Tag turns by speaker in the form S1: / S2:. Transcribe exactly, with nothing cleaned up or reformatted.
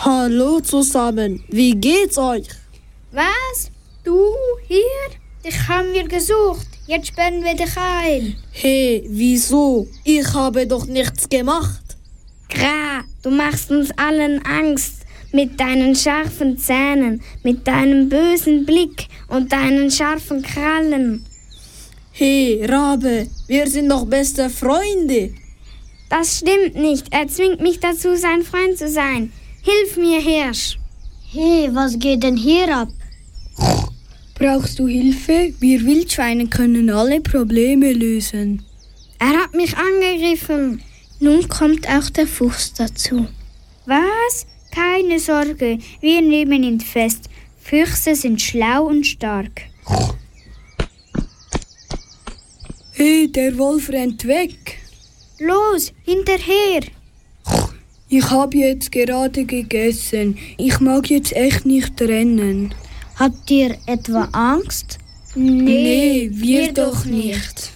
S1: Hallo zusammen, wie geht's euch?
S2: Was? Du hier? Dich haben wir gesucht. Jetzt sperren wir dich ein.
S1: Hey, wieso? Ich habe doch nichts gemacht.
S2: Gra, du machst uns allen Angst. Mit deinen scharfen Zähnen, mit deinem bösen Blick und deinen scharfen Krallen.
S1: Hey, Rabe, wir sind doch beste Freunde.
S2: Das stimmt nicht. Er zwingt mich dazu, sein Freund zu sein. Hilf mir, Hirsch.
S3: Hey, was geht denn hier ab?
S4: Brauchst du Hilfe? Wir Wildschweine können alle Probleme lösen.
S2: Er hat mich angegriffen.
S3: Nun kommt auch der Fuchs dazu.
S2: Was? Keine Sorge, wir nehmen ihn fest. Füchse sind schlau und stark.
S4: Hey, der Wolf rennt weg.
S2: Los, hinterher.
S4: Ich habe jetzt gerade gegessen. Ich mag jetzt echt nicht rennen.
S3: Habt ihr etwa Angst?
S4: Nee, wir, wir doch nicht.